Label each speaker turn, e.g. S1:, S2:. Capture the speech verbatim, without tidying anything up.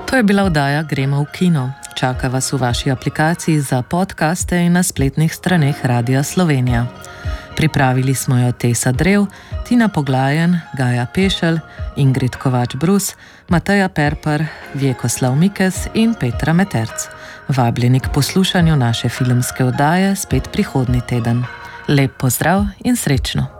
S1: To je bila oddaja Gremo v kino. Čaka vas v vaši aplikaciji za podcaste in na spletnih straneh Radia Slovenija. Pripravili smo jo Tesa Drev, Tina Poglajen, Gaja Pešelj, Ingrid Kovač-Brus, Mateja Perpar, Vjekoslav Mikes in Petra Meterc. Vabljeni k poslušanju naše filmske oddaje spet prihodnji teden. Lep pozdrav in srečno!